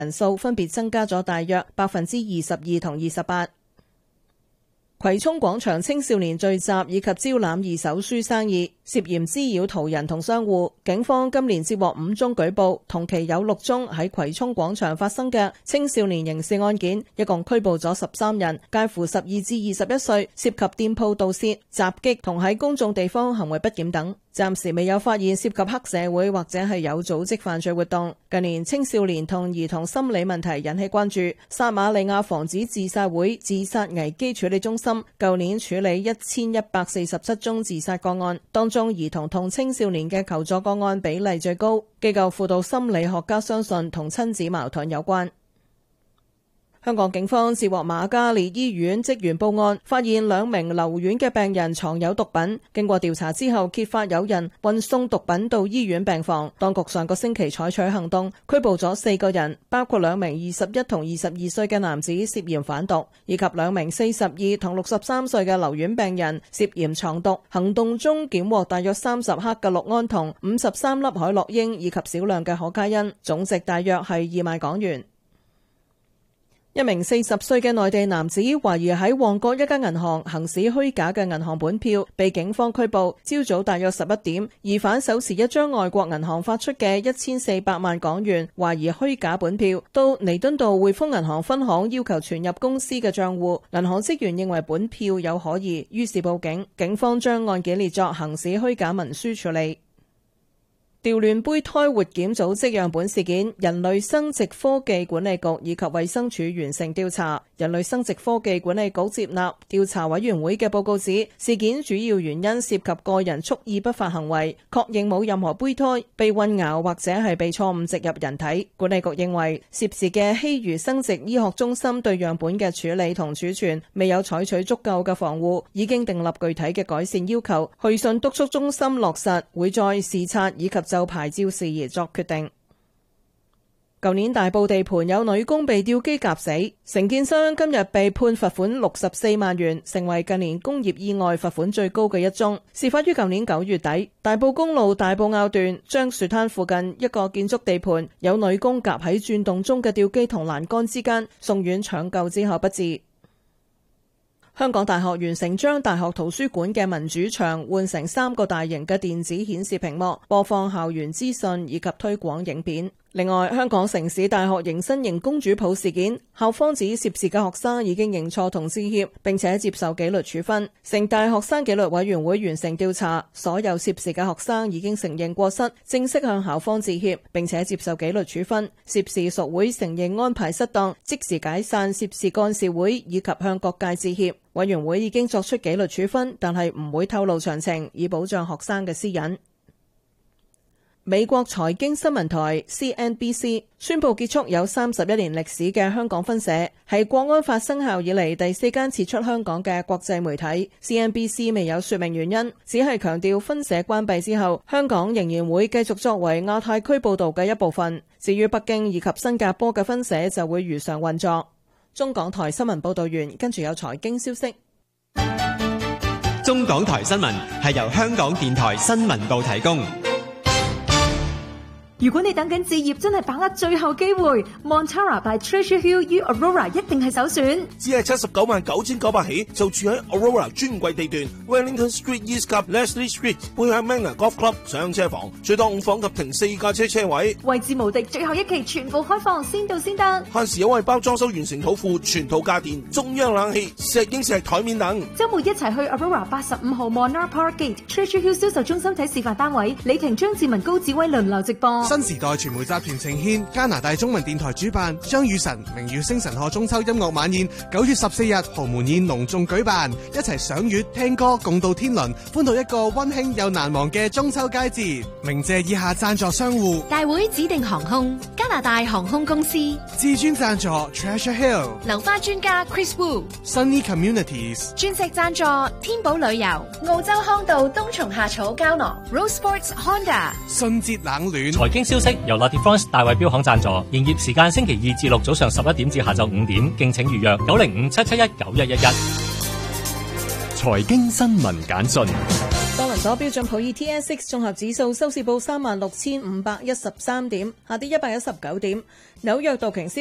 人數分別增加咗大約22%同28%。葵涌廣場青少年聚集以及招攬二手書生意，涉嫌滋擾途人同商戶。警方今年接獲5宗舉報，同期有6宗喺葵涌廣場發生嘅青少年刑事案件，一共拘捕咗13人，介乎12至21歲，涉及店鋪盜竊、襲擊同喺公眾地方行為不檢等。暫時未有發現涉及黑社會或者係有組織犯罪活動。近年青少年同兒童心理問題引起關注，撒瑪利亞防止自殺會自殺危機處理中心舊年處理1147宗自殺個案，當中兒童同青少年嘅求助個案比例最高。機構輔導心理學家相信同親子矛盾有關。香港警方接獲瑪嘉烈醫院職員報案，發現2名留院嘅病人藏有毒品。經過調查之後，揭發有人運送毒品到醫院病房。當局上個星期採取行動，拘捕咗4個人，包括2名21同22歲嘅男子涉嫌販毒，以及2名42同63歲嘅留院病人涉嫌藏毒。行動中檢獲大約30克嘅氯胺酮、53粒海洛因以及少量嘅可卡因，總值大約係2萬港元。一名40歲嘅內地男子懷疑喺旺角一間銀行行使虛假嘅銀行本票，被警方拘捕。朝早大約11點，疑犯手持一張外國銀行發出嘅1400萬港元懷疑虛假本票，到彌敦道匯豐銀行分行要求存入公司嘅賬戶。銀行職員認為本票有可疑，於是報警。警方將案件列作行使虛假文書處理。調亂胚胎活檢組織樣本事件，人類生殖科技管理局以及衛生署完成調查。人類生殖科技管理局接納調查委員會嘅報告指，事件主要原因涉及個人蓄意不法行為，確認冇任何胚胎被混淆或者係被錯誤植入人體。管理局認為涉事嘅希魚生殖醫學中心對樣本嘅處理同儲存未有採取足夠嘅防護，已經訂立具體嘅改善要求，去信督促中心落實，會再視察以及就牌照事宜作決定。舊年大埔地盤有女工被吊機夾死，承建商今日被判罰款64萬元，成為近年工業意外罰款最高嘅一宗。事發於舊年9月底，大埔公路大埔坳段樟樹灘附近一個建築地盤，有女工夾喺轉動中嘅吊機同欄杆之間，送院搶救之後不治。香港大學完成將大學圖書館嘅民主牆換成3個大型嘅電子顯示屏幕，播放校園資訊以及推廣影片。另外，香港城市大學迎新營公主抱事件，校方指涉事嘅學生已經認錯同致歉，並且接受紀律處分。城大學生紀律委員會完成調查，所有涉事嘅學生已經承認過失，正式向校方致歉，並且接受紀律處分。涉事屬會承認安排失當，即時解散涉事幹事會以及向各界致歉。委員會已經作出紀律處分，但係唔會透露詳情，以保障學生嘅私隱。美國財經新聞台 CNBC 宣布結束有31年歷史嘅香港分社，係國安法生效以嚟第4間撤出香港嘅國際媒體。CNBC 未有說明原因，只係強調分社關閉之後，香港仍然會繼續作為亞太區報導嘅一部分。至於北京以及新加坡嘅分社就會如常運作。中港台新聞報導完，跟住有財經消息。 中港台新聞係由香港電台新聞部提供。 如果你等緊置業，真係把握最後機會 ，Montara by Treasure Hill U Aurora 一定係首選。 只係799900起，就住喺 Aurora 專櫃地段 ，Wellington Street East 及 Leslie Street， 背向 Manor Golf Club， 上車房最多5房及停4架車位， 位置無敵，最後一期全部開放，先到先得。 限時優惠包裝修完成土庫，全套家電、中央冷氣、石英石台面等。 周末一齊去 Aurora 85號 Monarch Park Gate Treasure Hill 銷售中心睇示範單位，李婷、張志文、高志威輪流直播。 新時代傳媒集團呈獻，加拿大中文電台主辦，張雨晨明月星辰賀中秋音樂晚宴，9月14日豪門宴隆重舉辦，一齊賞月聽歌，共度天倫，歡度一個溫馨又難忘嘅中秋佳節。鳴謝以下贊助商戶： 大會指定航空、加拿大航空公司、 至尊贊助 Treasure Hill、 流花專家 Chris Wu、Sunny Communities、 鑽石贊助天寶旅遊、澳洲康道冬蟲夏草膠囊、Rose Sports Honda、 迅捷冷暖。 財經消息由 Latifrance 大衛錶行贊助，營業時間星期2至6早上11點至下晝5點，敬請預約905-771-9111。 財經新聞簡訊。 多倫所標準普爾 TS6 綜合指數收市報36,513點，下跌119點。紐約道瓊斯